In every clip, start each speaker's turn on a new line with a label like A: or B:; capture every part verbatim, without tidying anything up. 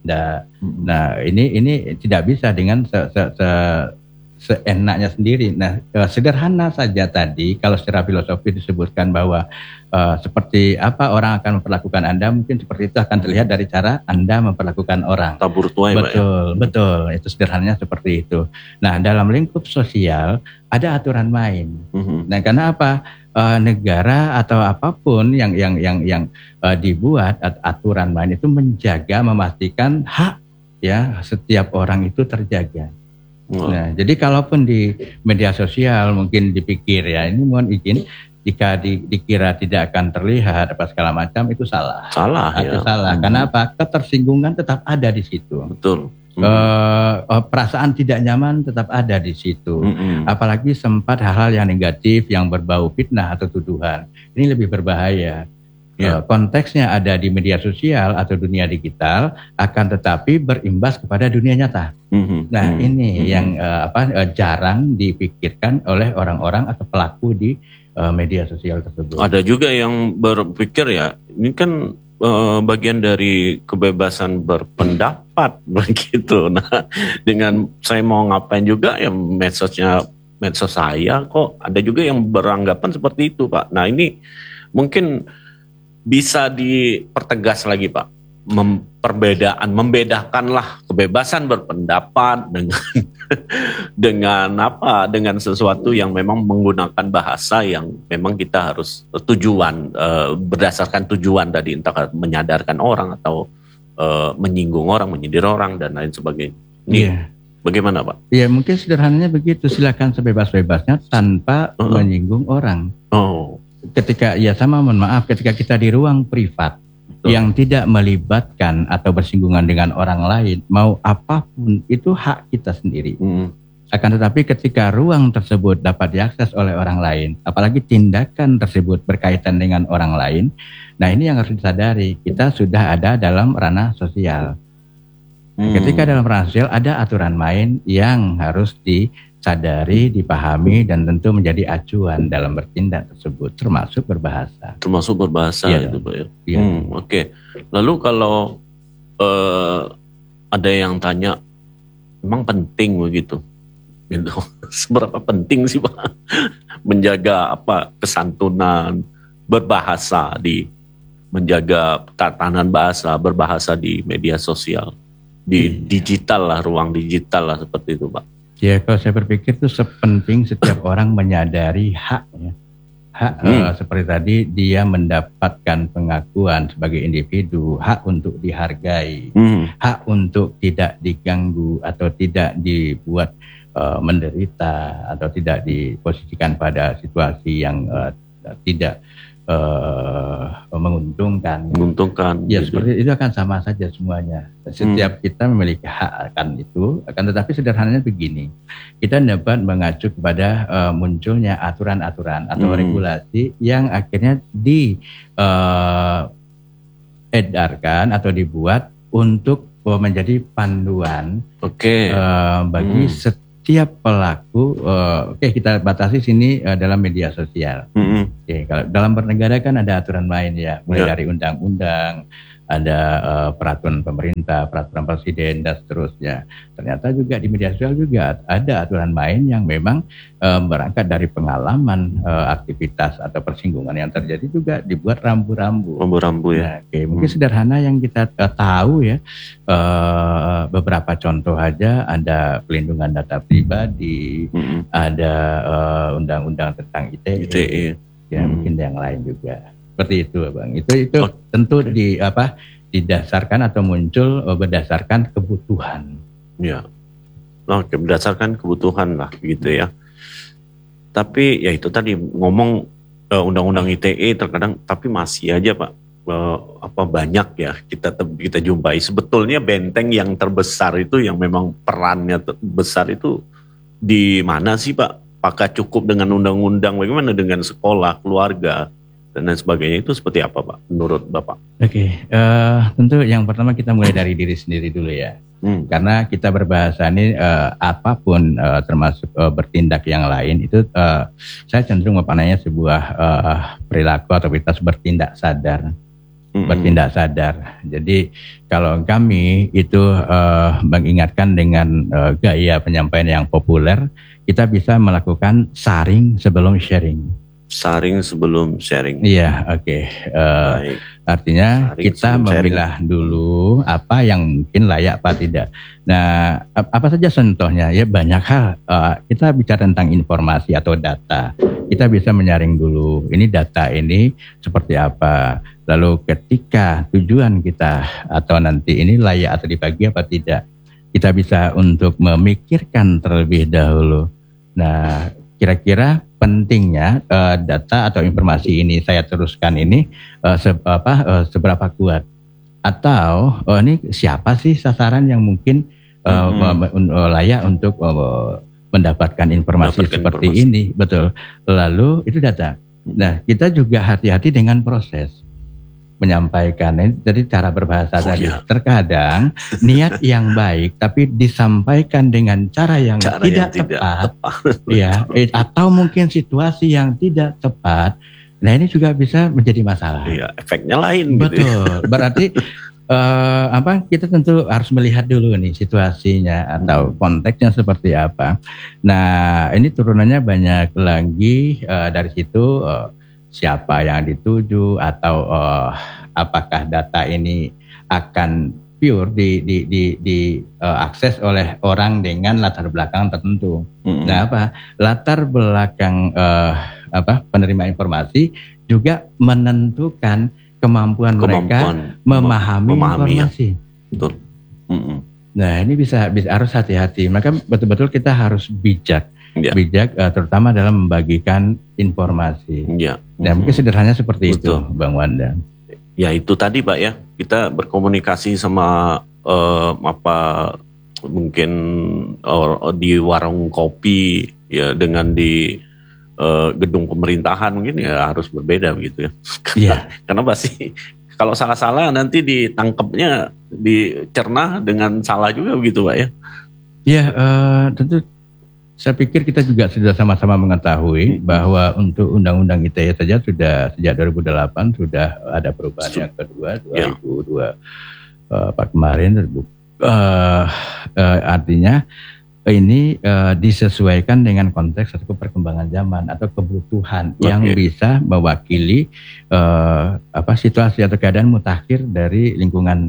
A: Nah, hmm. nah ini ini tidak bisa dengan se, se, se, seenaknya sendiri. Nah, uh, sederhana saja tadi kalau secara filosofi disebutkan bahwa uh, seperti apa orang akan memperlakukan Anda, mungkin seperti itu akan terlihat dari cara Anda memperlakukan orang.
B: Tabur tuai,
A: betul,
B: Pak, ya?
A: Betul, itu sederhananya seperti itu. Nah, dalam lingkup sosial ada aturan main. Hmm. Nah, karena apa? Uh, negara atau apapun yang yang yang yang uh, dibuat aturan main itu menjaga, memastikan hak ya setiap orang itu terjaga. Wow. Nah, jadi kalaupun di media sosial mungkin dipikir ya ini mohon izin jika di, dikira tidak akan terlihat apa segala macam itu salah.
B: Salah
A: itu
B: ya.
A: Salah. Hmm. Karena apa? Ketersinggungan tetap ada di situ.
B: Betul.
A: Hmm. Uh, perasaan tidak nyaman tetap ada di situ. Hmm. Apalagi sempat hal-hal yang negatif yang berbau fitnah atau tuduhan. Ini lebih berbahaya. Ya. Uh, konteksnya ada di media sosial atau dunia digital, akan tetapi berimbas kepada dunia nyata. Hmm. Nah, hmm. ini hmm. yang uh, apa uh, jarang dipikirkan oleh orang-orang atau pelaku di uh, media sosial tersebut.
B: Ada juga yang berpikir ya, ini kan bagian dari kebebasan berpendapat begitu. Nah, dengan saya mau ngapain juga ya medsosnya medsos saya kok ada juga yang beranggapan seperti itu, Pak. Nah, ini mungkin bisa dipertegas lagi, Pak. Mem- perbedaan, membedakanlah kebebasan berpendapat dengan dengan apa? Dengan sesuatu yang memang menggunakan bahasa yang memang kita harus tujuan uh, berdasarkan tujuan tadi, entah menyadarkan orang atau uh, menyinggung orang, menyindir orang dan lain sebagainya. Ini yeah. Bagaimana, Pak?
A: Ya, mungkin sederhananya begitu. Silakan sebebas-bebasnya tanpa uh-huh. menyinggung orang.
B: Oh.
A: Ketika ya sama mohon maaf ketika kita di ruang privat yang tidak melibatkan atau bersinggungan dengan orang lain, mau apapun itu hak kita sendiri. Hmm. Akan tetapi ketika ruang tersebut dapat diakses oleh orang lain, apalagi tindakan tersebut berkaitan dengan orang lain, nah ini yang harus disadari, kita sudah ada dalam ranah sosial. Hmm. Ketika dalam ranah sosial ada aturan main yang harus disadari, dipahami, dan tentu menjadi acuan dalam bertindak tersebut, termasuk berbahasa.
B: Termasuk berbahasa ya, itu, Pak ya.
A: Ya.
B: Hmm, Oke. Okay. Lalu kalau uh, ada yang tanya, memang penting begitu? Gitu. Seberapa penting sih, Pak, menjaga apa kesantunan berbahasa di menjaga tatanan bahasa berbahasa di media sosial, di ya. digital lah, ruang digital lah seperti itu, Pak.
A: Ya, kalau saya berpikir itu sepenting setiap orang menyadari haknya. Hak hmm. uh, seperti tadi dia mendapatkan pengakuan sebagai individu, hak untuk dihargai, hmm. hak untuk tidak diganggu atau tidak dibuat uh, menderita atau tidak diposisikan pada situasi yang uh, tidak uh, menguntungkan.
B: Menguntungkan.
A: Ya, gitu. Seperti itu akan sama saja semuanya. Setiap hmm. kita memiliki hak akan itu, akan tetapi sederhananya begini, kita dapat mengacu kepada uh, munculnya aturan-aturan atau hmm. regulasi yang akhirnya diedarkan uh, atau dibuat untuk uh, menjadi panduan
B: okay.
A: uh, bagi hmm. setiap pelaku. Uh, Oke, okay, kita batasi sini uh, dalam media sosial. Hmm. Oke, okay, kalau dalam bernegara kan ada aturan main ya, mulai yeah. dari undang-undang, ada uh, peraturan pemerintah, peraturan presiden dan seterusnya. Ternyata juga di media sosial juga ada aturan main yang memang uh, berangkat dari pengalaman uh, aktivitas atau persinggungan yang terjadi juga dibuat rambu-rambu.
B: Rambu-rambu ya.
A: Nah, okay. Mungkin hmm. sederhana yang kita uh, tahu ya, uh, beberapa contoh aja, ada pelindungan data pribadi, hmm. ada uh, undang-undang tentang I T E, I T E. Ya, hmm. mungkin yang lain juga. Seperti itu, Bang. Itu itu oh. tentu di apa didasarkan atau muncul berdasarkan kebutuhan.
B: Ya. Oke, berdasarkan kebutuhan lah gitu ya. Tapi ya itu tadi ngomong uh, undang-undang I T E terkadang tapi masih aja, Pak, uh, apa banyak ya kita kita jumpai sebetulnya benteng yang terbesar itu yang memang perannya besar itu di mana sih, Pak? Apakah cukup dengan undang-undang? Bagaimana dengan sekolah, keluarga dan lain sebagainya, itu seperti apa, Pak, menurut Bapak?
A: Oke, okay. uh, tentu yang pertama kita mulai dari diri sendiri dulu ya. Hmm. Karena kita berbahasa ini uh, apapun uh, termasuk uh, bertindak yang lain itu uh, saya cenderung memaknainya sebuah uh, perilaku atau kita bertindak sadar. mm-hmm. bertindak sadar. Jadi kalau kami itu uh, mengingatkan dengan uh, gaya penyampaian yang populer, kita bisa melakukan saring sebelum sharing.
B: Saring sebelum sharing.
A: Iya, oke. Okay. Uh, artinya saring kita memilah sharing. Dulu apa yang mungkin layak apa tidak. Nah, apa saja contohnya? Ya banyak hal. Uh, kita bicara tentang informasi atau data. Kita bisa menyaring dulu. Ini data ini seperti apa. Lalu ketika tujuan kita atau nanti ini layak atau dibagi apa tidak, kita bisa untuk memikirkan terlebih dahulu. Nah, kira-kira pentingnya uh, data atau informasi ini saya teruskan ini uh, se- apa, uh, seberapa kuat, atau uh, ini siapa sih sasaran yang mungkin uh, mm-hmm. uh, layak untuk uh, mendapatkan informasi mendapatkan seperti informasi. Ini, betul. Lalu itu data. Nah, kita juga hati-hati dengan proses menyampaikan. Jadi cara berbahasa oh, tadi ya. Terkadang niat yang baik tapi disampaikan dengan cara yang cara tidak yang tepat, tepat. Ya, atau mungkin situasi yang tidak tepat. Nah, ini juga bisa menjadi masalah.
B: Iya, efeknya lain.
A: Betul. Gitu ya. Berarti uh, apa? Kita tentu harus melihat dulu nih situasinya atau konteksnya seperti apa. Nah, ini turunannya banyak lagi uh, dari situ. Uh, siapa yang dituju atau uh, apakah data ini akan pure di di di, di uh, akses oleh orang dengan latar belakang tertentu. Mm-hmm. Nah, apa latar belakang uh, apa penerima informasi juga menentukan kemampuan, kemampuan mereka memahami, memahami informasi. Ya.
B: Betul. Mm-hmm.
A: Nah, ini bisa, bisa harus hati-hati. Maka betul-betul kita harus bijak. Ya. Bijak uh, terutama dalam membagikan informasi.
B: Ya.
A: Nah, mungkin sederhananya seperti Betul. Itu, Bang Wanda.
B: Ya itu tadi, Pak ya, kita berkomunikasi sama uh, apa mungkin uh, di warung kopi ya dengan di uh, gedung pemerintahan mungkin ya harus berbeda begitu ya.
A: Iya.
B: Karena pasti kalau salah-salah nanti ditangkapnya dicerna dengan salah juga begitu, Pak ya.
A: Iya, uh, tentu. Saya pikir kita juga sudah sama-sama mengetahui bahwa untuk Undang-Undang I T E saja sudah sejak dua ribu delapan sudah ada perubahan yang kedua dua ribu dua uh, Pak kemarin uh, uh, artinya ini uh, disesuaikan dengan konteks atau perkembangan zaman atau kebutuhan okay. yang bisa mewakili uh, apa situasi atau keadaan mutakhir dari lingkungan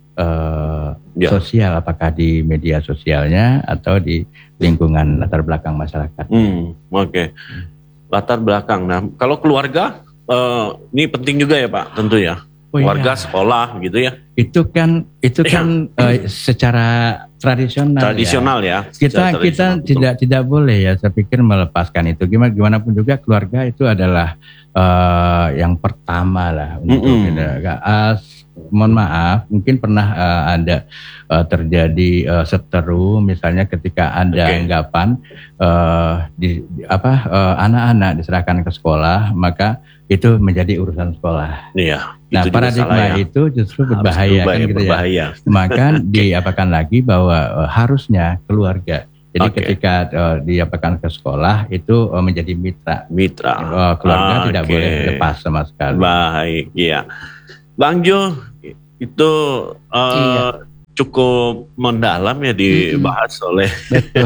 A: uh, ya. sosial, apakah di media sosialnya atau di lingkungan latar belakang masyarakat.
B: Hmm, Oke, okay. Latar belakang. Nah, kalau keluarga uh, ini penting juga ya Pak, tentu ya. Oh, keluarga, iya. Sekolah, gitu ya.
A: Itu kan, itu kan uh, secara tradisional.
B: Tradisional ya.
A: ya. Kita tradisional, kita betul. tidak tidak boleh ya. Saya pikir melepaskan itu. Gimana gimana pun juga keluarga itu adalah uh, yang pertama lah untuk kita. As mohon maaf, mungkin pernah uh, ada uh, terjadi uh, seteru, misalnya ketika ada okay. anggapan uh, di, di apa uh, anak-anak diserahkan ke sekolah, maka itu menjadi urusan sekolah.
B: Iya.
A: Nah, paradigma ya. Itu justru berbahaya, kan, gitu
B: berbahaya.
A: Ya. Maka diapakan lagi bahwa uh, harusnya keluarga. Jadi okay. ketika uh, diapakan ke sekolah itu uh, menjadi mitra.
B: Mitra.
A: Uh, keluarga okay. tidak boleh lepas sama sekali.
B: Baik, iya. Bang Jo, itu uh, iya. cukup mendalam ya dibahas mm-hmm. oleh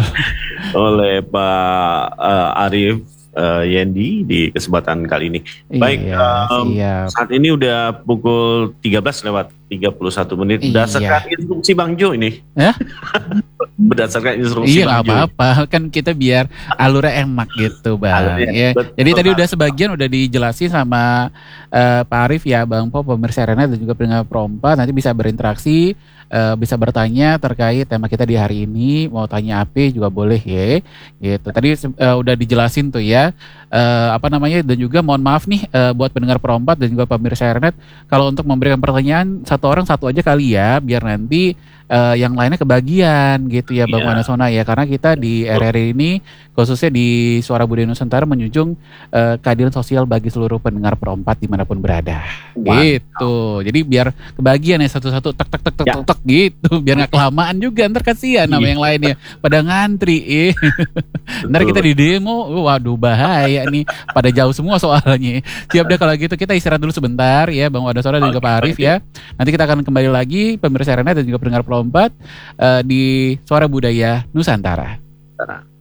B: oleh Pak uh, Arief uh, Yendi di kesempatan kali ini. Baik, iya, um, saat ini udah pukul tiga belas lewat tiga puluh satu menit. Berdasarkan iya. instruksi Bang Jo ini.
C: Ya?
B: Berdasarkan instruksi
C: iya, Bang Jo. Iya, apa-apa. Kan kita biar alurnya enak gitu, Bang. Ya. Jadi tadi udah sebagian udah dijelasin sama uh, Pak Arief ya, Bang Po, pemirsa Arena dan juga pendengar Prompa. Nanti bisa berinteraksi, uh, bisa bertanya terkait tema kita di hari ini. Mau tanya apa juga boleh ya. Gitu. Tadi uh, udah dijelasin tuh ya. Uh, apa namanya, dan juga mohon maaf nih uh, buat pendengar Perompat dan juga pemirsa Internet, kalau untuk memberikan pertanyaan satu orang satu aja kali ya, biar nanti uh, yang lainnya kebagian gitu ya Bang
B: Iya.
C: Wanasona ya, karena kita di R R I ini khususnya di Suara Budaya Nusantara menjunjung uh, keadilan sosial bagi seluruh pendengar Perompat dimanapun berada.
B: Wow.
C: Gitu. Jadi biar kebagian ya satu-satu tek tek tek tek
B: Ya.
C: tek, tek gitu, biar nggak kelamaan juga ntar kasihan sama
B: Iya.
C: yang lainnya pada ngantri. Eh. Ntar kita di demo, waduh bahaya nih, pada jauh semua soalnya. Siap deh kalau gitu, kita istirahat dulu sebentar ya Bang Wanasona dan juga Pak Arif ya. Nanti kita akan kembali lagi pemirsa R N A dan juga pendengar Perompat uh, di Suara Budaya Nusantara.